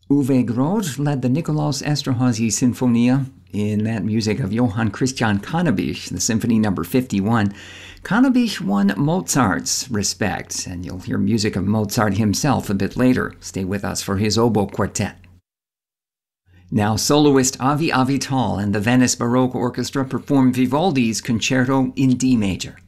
Uwe Groth led the Nikolaus Esterházy Sinfonia in that music of Johann Christian Cannabich, the Symphony No. 51. Cannabich won Mozart's respect, and you'll hear music of Mozart himself a bit later. Stay with us for his oboe quartet. Now soloist Avi Avital and the Venice Baroque Orchestra perform Vivaldi's Concerto in D major.